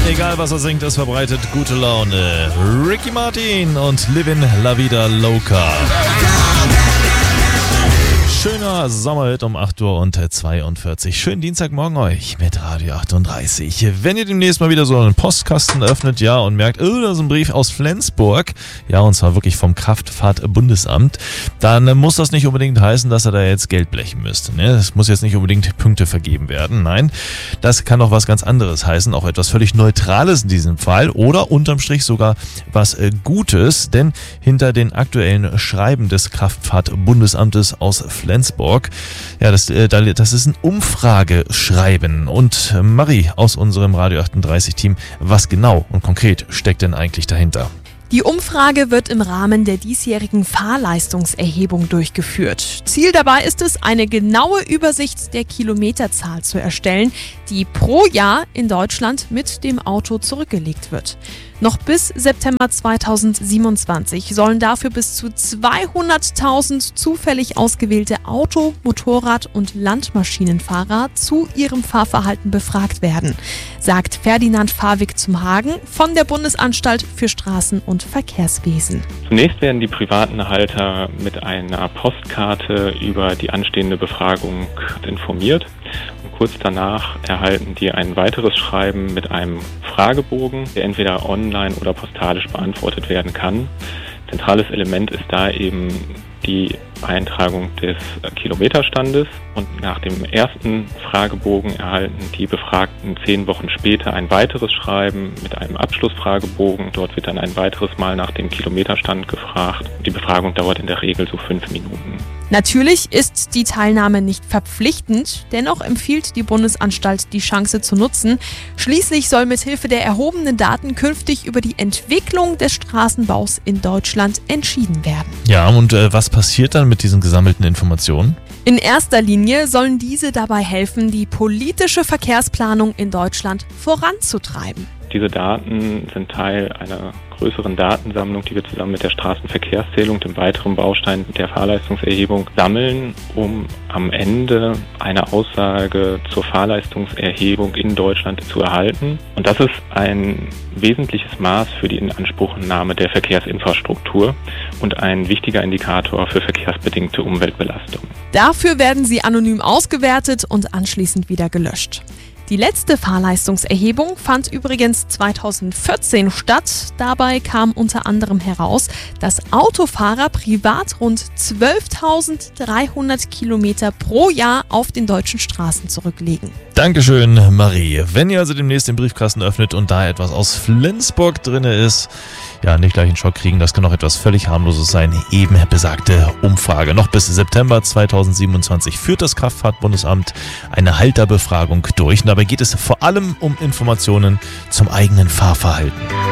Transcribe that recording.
Egal was er singt, es verbreitet gute Laune. Ricky Martin und Livin' La Vida Loca. Schöner Sommerhit um 8:42 Uhr. Schönen Dienstagmorgen euch mit Radio 38. Wenn ihr demnächst mal wieder so einen Postkasten öffnet, ja, und merkt, da ist ein Brief aus Flensburg, ja, und zwar wirklich vom Kraftfahrtbundesamt, dann muss das nicht unbedingt heißen, dass ihr da jetzt Geld blechen müsst. Ne? Das muss jetzt nicht unbedingt Punkte vergeben werden. Nein, das kann auch was ganz anderes heißen, auch etwas völlig Neutrales in diesem Fall oder unterm Strich sogar was Gutes, denn hinter den aktuellen Schreiben des Kraftfahrtbundesamtes aus Flensburg. Ja, das ist ein Umfrageschreiben. Und Marie aus unserem Radio 38 Team, was genau und konkret steckt denn eigentlich dahinter? Die Umfrage wird im Rahmen der diesjährigen Fahrleistungserhebung durchgeführt. Ziel dabei ist es, eine genaue Übersicht der Kilometerzahl zu erstellen, die pro Jahr in Deutschland mit dem Auto zurückgelegt wird. Noch bis September 2027 sollen dafür bis zu 200.000 zufällig ausgewählte Auto-, Motorrad- und Landmaschinenfahrer zu ihrem Fahrverhalten befragt werden, sagt Ferdinand Fawig zum Hagen von der Bundesanstalt für Straßen- und Verkehrswesen. Zunächst werden die privaten Halter mit einer Postkarte über die anstehende Befragung informiert. Kurz danach erhalten die ein weiteres Schreiben mit einem Fragebogen, der entweder online oder postalisch beantwortet werden kann. Zentrales Element ist da eben die Eintragung des Kilometerstandes und nach dem ersten Fragebogen erhalten die Befragten 10 Wochen später ein weiteres Schreiben mit einem Abschlussfragebogen. Dort wird dann ein weiteres Mal nach dem Kilometerstand gefragt. Die Befragung dauert in der Regel so 5 Minuten. Natürlich ist die Teilnahme nicht verpflichtend, dennoch empfiehlt die Bundesanstalt, die Chance zu nutzen. Schließlich soll mithilfe der erhobenen Daten künftig über die Entwicklung des Straßenbaus in Deutschland entschieden werden. Ja, und was passiert dann mit diesen gesammelten Informationen? In erster Linie sollen diese dabei helfen, die politische Verkehrsplanung in Deutschland voranzutreiben. Diese Daten sind Teil einer größeren Datensammlung, die wir zusammen mit der Straßenverkehrszählung, dem weiteren Baustein der Fahrleistungserhebung, sammeln, um am Ende eine Aussage zur Fahrleistungserhebung in Deutschland zu erhalten. Und das ist ein wesentliches Maß für die Inanspruchnahme der Verkehrsinfrastruktur und ein wichtiger Indikator für verkehrsbedingte Umweltbelastung. Dafür werden sie anonym ausgewertet und anschließend wieder gelöscht. Die letzte Fahrleistungserhebung fand übrigens 2014 statt. Dabei kam unter anderem heraus, dass Autofahrer privat rund 12.300 Kilometer pro Jahr auf den deutschen Straßen zurücklegen. Dankeschön, Marie. Wenn ihr also demnächst den Briefkasten öffnet und da etwas aus Flensburg drin ist, ja, nicht gleich einen Schock kriegen, das kann auch etwas völlig harmloses sein. Eben besagte Umfrage. Noch bis September 2027 führt das Kraftfahrtbundesamt eine Halterbefragung durch. Und dabei geht es vor allem um Informationen zum eigenen Fahrverhalten.